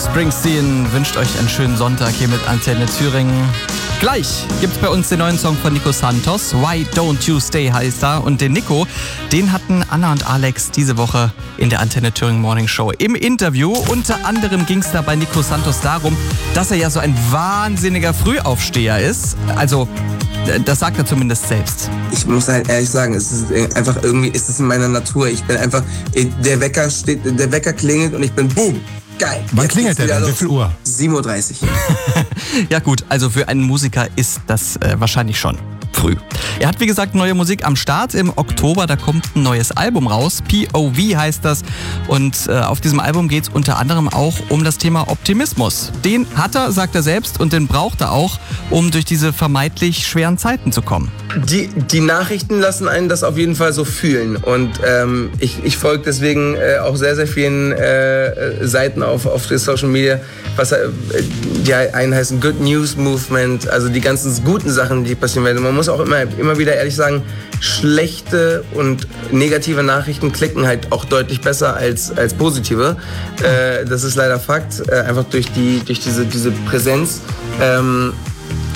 Springsteen wünscht euch einen schönen Sonntag hier mit Antenne Thüringen. Gleich gibt's bei uns den neuen Song von Nico Santos. Why Don't You Stay heißt er. Und den Nico, den hatten Anna und Alex diese Woche in der Antenne Thüringen Morning Show im Interview. Unter anderem ging's da bei Nico Santos darum, dass er ja so ein wahnsinniger Frühaufsteher ist. Also, das sagt er zumindest selbst. Ich muss halt ehrlich sagen, es ist einfach irgendwie, ist es in meiner Natur. Ich bin einfach, der Wecker klingelt und ich bin boom. Geil. Wann klingelt der denn? Wie viel Uhr? 7.30 Uhr. Ja gut, also für einen Musiker ist das wahrscheinlich schon früh. Er hat wie gesagt neue Musik am Start. Im Oktober, da kommt ein neues Album raus. POV heißt das. Und auf diesem Album geht es unter anderem auch um das Thema Optimismus. Den hat er, sagt er selbst, und den braucht er auch, um durch diese vermeintlich schweren Zeiten zu kommen. Die Nachrichten lassen einen das auf jeden Fall so fühlen. Und ich folge deswegen auch sehr, sehr vielen Seiten auf der Social Media, was die einen heißen Good News Movement, also die ganzen guten Sachen, die passieren werden. Man muss auch immer wieder ehrlich sagen, schlechte und negative Nachrichten klicken halt auch deutlich besser als positive. Das ist leider Fakt, einfach durch diese Präsenz.